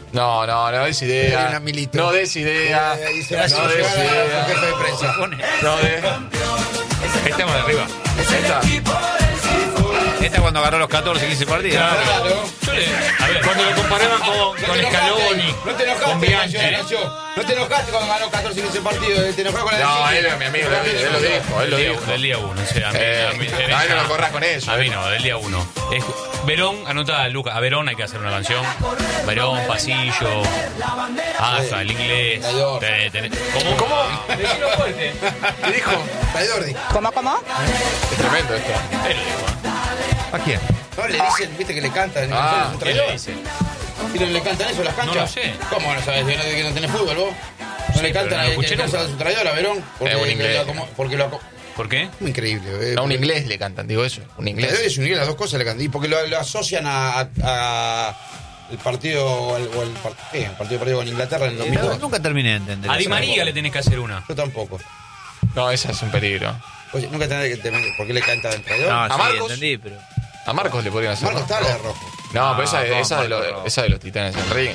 No des idea. Una Milito. No des idea. Y se va a No des llegar al idea. jefe de prensa. No des. Estamos de arriba. Esta. Esta cuando agarró los 14, 15 partidos. Claro. A ver, cuando lo comparaban con Scaloni, No te con enojaste Bianchi. cuando nació. No te enojaste cuando ganó 14 y 15 partidos. Te enojaste con la No, de él es mi amigo, él lo dijo, él lo dijo. Del día 1, o sea, a mí No lo corras con eso. A mí no, del día 1. Verón, anota a Lucas, a Verón hay que hacer una canción. Verón, Pasillo, Asa, el inglés. Traidor. ¿Cómo? Decilo fuerte. ¿Qué dijo? Traidor, dijo. ¿Cómo? Es tremendo esto. Él lo dijo, ¿A quién? No, le dicen, viste que le cantan. Ah, es un ¿Qué traidor. le dice? ¿Y no le cantan eso en las canchas? No lo sé. ¿Cómo no sabes? Que no tenés fútbol vos. No Sí, le cantan pero no a lo escuché que nunca. su traidor a Verón. Porque Es un inglés. porque lo ¿Por qué? increíble. A un inglés le cantan, digo eso. Un Traidor inglés. es un inglés, las dos cosas le cantan. Y porque lo asocian a el partido el partido perdido con Inglaterra en el 2002. Nunca terminé de entender. A Di eso. María le tenés que hacer una. Yo tampoco. No, esa es un peligro. Oye, nunca tenés que tener. ¿Por qué le cantan al traidor? No, ¿A sí, Marcos? entendí, pero... A Marcos le podrían hacer. Marco ¿no? está la de rojo. No, pero esa, No, esa, de Marcos, no. esa de los titanes en ring.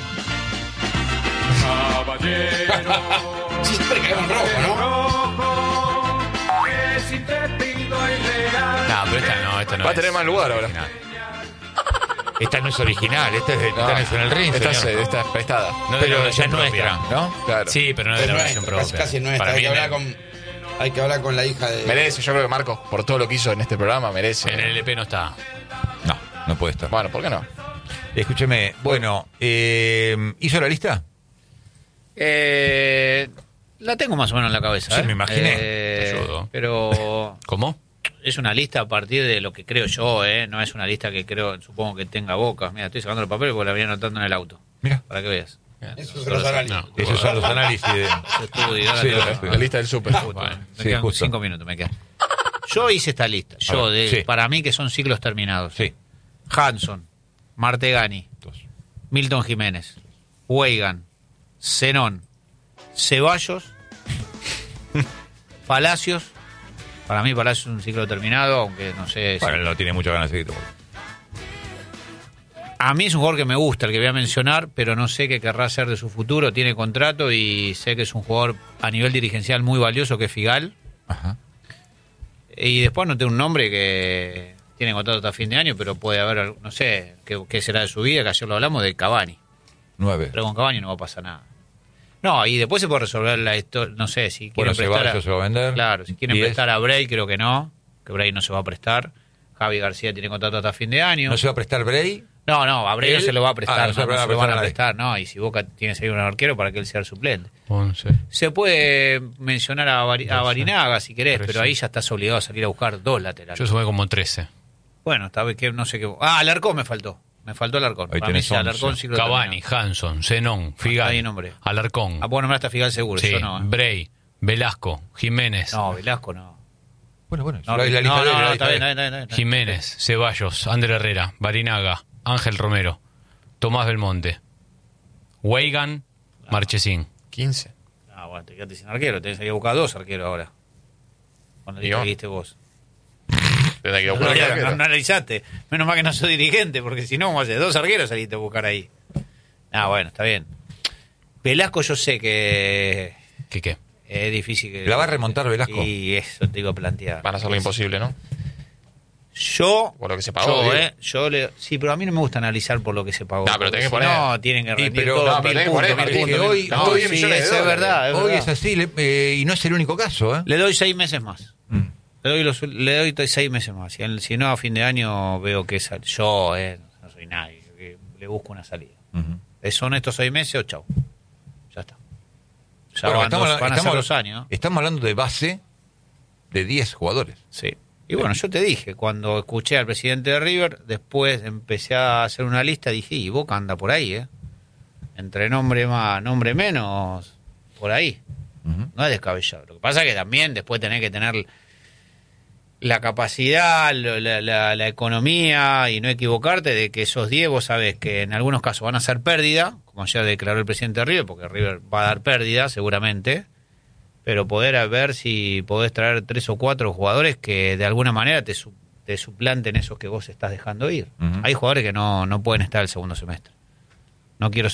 Siempre caemos en rojo, ¿no? No, pero esta no Va a es. tener más lugar ahora. Esta no es original, esta es de Titanes en el Ring, Esta señor. esta es prestada. No de la Pero ya versión es nuestra, propia. ¿no? Claro. Sí, pero no es de la versión propia. Casi nuestra. Para Hay mí que hablar con la hija de. Merece, yo creo que Marcos, por todo lo que hizo en este programa, merece. en el LP no está. No, no puede estar. Bueno, ¿por qué no? Escúcheme, bueno, ¿hizo la lista? La tengo más o menos en la cabeza. Sí, me imaginé. Te ayudo. Pero ¿Cómo? es una lista a partir de lo que creo yo, no es una lista que creo, supongo que tenga bocas. Mira, estoy sacando el papel porque la venía anotando en el auto. Mira, Para que veas. Eso es los análisis. No. esos son los análisis de... Los estudios, ahora Sí, tengo- sí. La lista del súper. Bueno, me Sí, quedan justo. 5 minutos, me quedan. Yo hice esta lista. A ver, sí. Para mí que son ciclos terminados. Sí. Hanson, Martegani, Dos. Milton Jiménez, Weigan, Zenón, Ceballos, Palacios. Para mí Palacios es un ciclo terminado, aunque no sé. Bueno, no tiene muchas ganas de seguir. A mí es un jugador que me gusta, el que voy a mencionar, pero no sé qué querrá hacer de su futuro. Tiene contrato y sé que es un jugador a nivel dirigencial muy valioso, que es Figal. Ajá. Y después no tengo un nombre que tiene contrato hasta fin de año, pero puede haber, no sé, qué será de su vida, que ayer lo hablamos, de Cavani. 9. Pero con Cavani no va a pasar nada. No, y después se puede resolver la historia, no sé, si quieren Bueno, prestar Ceballos se va a vender. Claro, si quieren 10. prestar a Bray, creo que no, que Bray no se va a prestar. Javi García tiene contrato hasta fin de año. ¿No se va a prestar Bray? No, a Bray no Él- se lo va a prestar, Ah, no, no se lo van a se lo van a prestar a prestar, no, y si Boca tiene que seguir un arquero para que él sea el suplente. 11. Se puede mencionar a Barinaga si querés, 13. pero ahí ya estás obligado a salir a buscar dos laterales. Yo sumé como 13. Bueno, esta vez que no sé qué. Ah, Alarcón me faltó. Me faltó Alarcón. Ahí Para mí tenés sí, Alarcón 11. sí lo Cavani, terminó. Hanson, Zenón, Figal, ahí nombre. Alarcón, Ah, bueno, me hasta Figal seguro, sí, yo no. Bray, Velasco, Jiménez, No, Velasco no. Bueno, No, la lista no, de- no, la no, lista está de- bien, está bien. Jiménez, Ceballos, Ander Herrera, Barinaga, Ángel Romero, Tomás Belmonte, Weigan, Marchesín. 15. Ah, bueno, te quedaste sin arquero. Tenés que buscar dos arqueros ahora. Cuando ¿Y yo? dijiste vos. Tendrá que No, buscar no, arquero. no analizaste. Menos mal que no soy dirigente, porque si no, vamos a hacer dos arqueros saliste a buscar ahí. Ah, bueno, está bien. Velasco yo sé que ¿Qué? es difícil que... ¿La va a remontar Velasco? Y eso te digo a plantear. Van a hacer lo imposible, ¿no? Yo... Por lo que se pagó. digo. Sí, pero a mí no me gusta analizar por lo que se pagó. No, pero porque tenés que si poner. No, tienen que rendir pero- todos no, los pero 1000 tenés que poner, puntos, 1000 Martín, puntos. hoy- No, hoy sí, 10 millones de eso es dólares. verdad, es Hoy verdad. es así, y no es el único caso, ¿eh? Le doy 6 meses más. Le doy 6 meses más. Si no, a fin de año veo que yo no soy nadie, que le busco una salida. Ujú. ¿Son estos 6 meses o chau? Ya está. Ya Bueno, van a ser 2 años. Estamos hablando de base de 10 jugadores. Sí. Y bueno, yo te dije, cuando escuché al presidente de River, después empecé a hacer una lista, dije, y Boca anda por ahí, entre nombre más, nombre menos, por ahí. Ujú. No es descabellado. Lo que pasa es que también después tenés que tener la capacidad, la economía y no equivocarte de que esos 10 vos sabés que en algunos casos van a ser pérdida, como ya declaró el presidente de River, porque River va a dar pérdida seguramente, pero poder ver si podés traer 3 o 4 jugadores que de alguna manera te suplanten esos que vos estás dejando ir. Ujú. Hay jugadores que no pueden estar el segundo semestre. No quiero